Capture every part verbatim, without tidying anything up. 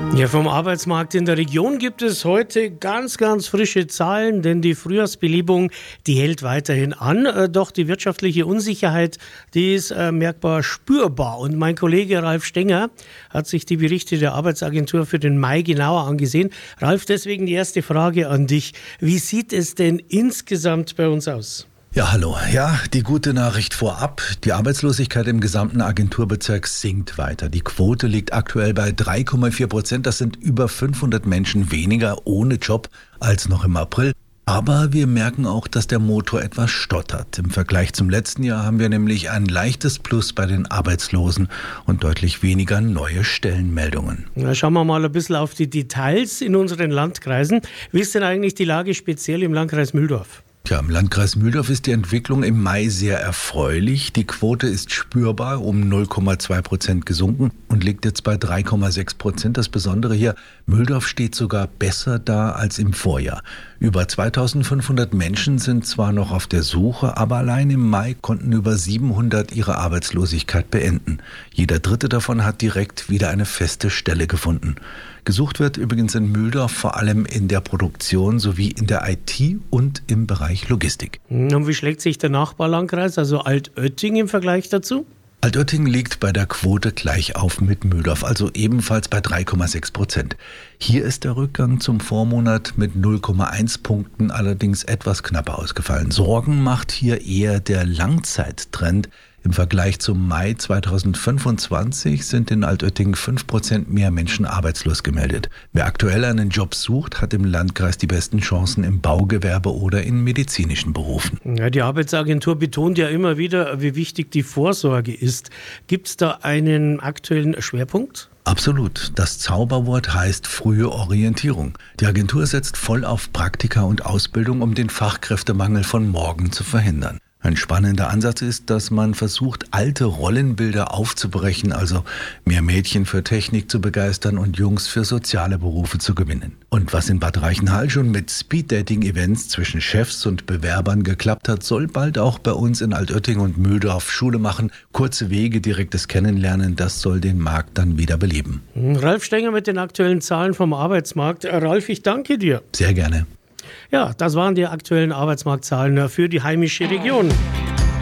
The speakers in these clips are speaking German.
Ja, vom Arbeitsmarkt in der Region gibt es heute ganz, ganz frische Zahlen, denn die Frühjahrsbelebung, die hält weiterhin an. Äh, doch die wirtschaftliche Unsicherheit, die ist äh, merkbar spürbar. Und mein Kollege Ralf Stenger hat sich die Berichte der Arbeitsagentur für den Mai genauer angesehen. Ralf, deswegen die erste Frage an dich. Wie sieht es denn insgesamt bei uns aus? Ja, hallo. Ja, die gute Nachricht vorab. Die Arbeitslosigkeit im gesamten Agenturbezirk sinkt weiter. Die Quote liegt aktuell bei drei Komma vier Prozent. Das sind über fünfhundert Menschen weniger ohne Job als noch im April. Aber wir merken auch, dass der Motor etwas stottert. Im Vergleich zum letzten Jahr haben wir nämlich ein leichtes Plus bei den Arbeitslosen und deutlich weniger neue Stellenmeldungen. Na, schauen wir mal ein bisschen auf die Details in unseren Landkreisen. Wie ist denn eigentlich die Lage speziell im Landkreis Mühldorf? Tja, im Landkreis Mühldorf ist die Entwicklung im Mai sehr erfreulich. Die Quote ist spürbar um null Komma zwei Prozent gesunken und liegt jetzt bei drei Komma sechs Prozent. Das Besondere hier, Mühldorf steht sogar besser da als im Vorjahr. Über zweitausendfünfhundert Menschen sind zwar noch auf der Suche, aber allein im Mai konnten über siebenhundert ihre Arbeitslosigkeit beenden. Jeder Dritte davon hat direkt wieder eine feste Stelle gefunden. Gesucht wird übrigens in Mühldorf vor allem in der Produktion sowie in der I T und im Bereich Logistik. Und wie schlägt sich der Nachbarlandkreis, also Altötting, im Vergleich dazu? Altötting liegt bei der Quote gleich auf mit Mühldorf, also ebenfalls bei drei Komma sechs Prozent. Hier ist der Rückgang zum Vormonat mit null Komma eins Punkten allerdings etwas knapper ausgefallen. Sorgen macht hier eher der Langzeittrend. Im Vergleich zum Mai zweitausendfünfundzwanzig sind in Altötting fünf Prozent mehr Menschen arbeitslos gemeldet. Wer aktuell einen Job sucht, hat im Landkreis die besten Chancen im Baugewerbe oder in medizinischen Berufen. Ja, die Arbeitsagentur betont ja immer wieder, wie wichtig die Vorsorge ist. Gibt es da einen aktuellen Schwerpunkt? Absolut. Das Zauberwort heißt frühe Orientierung. Die Agentur setzt voll auf Praktika und Ausbildung, um den Fachkräftemangel von morgen zu verhindern. Ein spannender Ansatz ist, dass man versucht, alte Rollenbilder aufzubrechen, also mehr Mädchen für Technik zu begeistern und Jungs für soziale Berufe zu gewinnen. Und was in Bad Reichenhall schon mit Speed-Dating-Events zwischen Chefs und Bewerbern geklappt hat, soll bald auch bei uns in Altötting und Mühldorf Schule machen. Kurze Wege, direktes Kennenlernen, das soll den Markt dann wieder beleben. Ralf Stenger mit den aktuellen Zahlen vom Arbeitsmarkt. Ralf, ich danke dir. Sehr gerne. Ja, das waren die aktuellen Arbeitsmarktzahlen für die heimische Region.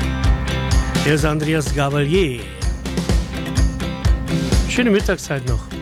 Hier ist Andreas Gabalier. Schöne Mittagszeit noch.